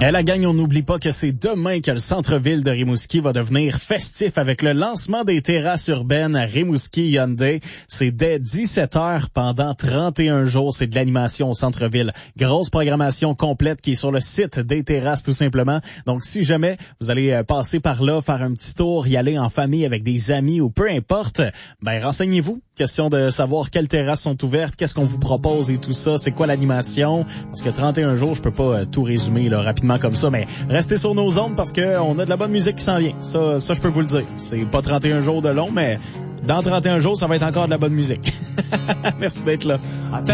Et la gang, on n'oublie pas que c'est demain que le centre-ville de Rimouski va devenir festif avec le lancement des terrasses urbaines à Rimouski Hyundai. C'est dès 17h pendant 31 jours. C'est de l'animation au centre-ville. Grosse programmation complète qui est sur le site des terrasses tout simplement. Donc si jamais vous allez passer par là, faire un petit tour, y aller en famille avec des amis ou peu importe, ben renseignez-vous. Question de savoir quelles terrasses sont ouvertes, qu'est-ce qu'on vous propose et tout ça, c'est quoi l'animation. Parce que 31 jours, je peux pas tout résumer là rapidement comme ça, mais restez sur nos ondes parce que on a de la bonne musique qui s'en vient. Ça je peux vous le dire. C'est pas 31 jours de long, mais dans 31 jours, ça va être encore de la bonne musique. Merci d'être là.